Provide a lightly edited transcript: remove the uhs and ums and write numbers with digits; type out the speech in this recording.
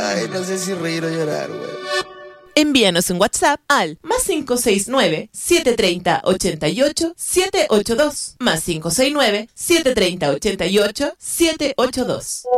Ay, no sé si reír o llorar, güey. Envíanos un WhatsApp al +569 730 88 782 +569 730 88 782.